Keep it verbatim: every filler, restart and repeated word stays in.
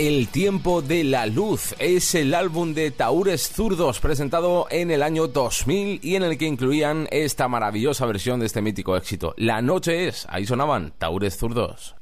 El tiempo de la luz es el álbum de Tahures Zurdos presentado en el año dos mil y en el que incluían esta maravillosa versión de este mítico éxito. La noche es, ahí sonaban Tahures Zurdos.